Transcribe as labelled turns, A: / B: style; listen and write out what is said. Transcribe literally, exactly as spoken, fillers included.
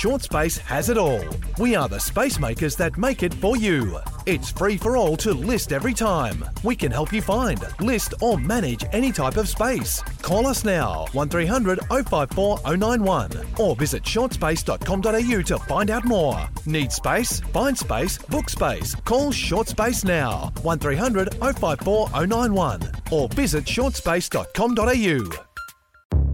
A: ShortSpace has it all. We are the space makers that make it for you. It's free for all to list every time. We can help you find, list or manage any type of space. Call us now, one three hundred oh five four oh nine one, or visit shortspace dot com dot a u to find out more. Need space? Find space, book space. Call ShortSpace now, one three hundred oh five four oh nine one, or visit shortspace dot com dot a u.